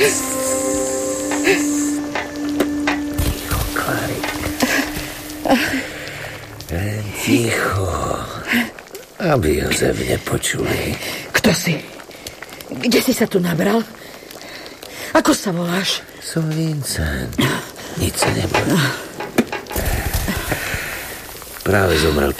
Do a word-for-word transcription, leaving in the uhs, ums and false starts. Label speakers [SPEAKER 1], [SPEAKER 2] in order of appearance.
[SPEAKER 1] Ticho, Klárik. Len ticho. Aby Jozef nepočuli.
[SPEAKER 2] Kto si? Kde si sa tu nabral? Ako sa voláš?
[SPEAKER 1] Som Vincent. Nic sa neboj. Práve zomrel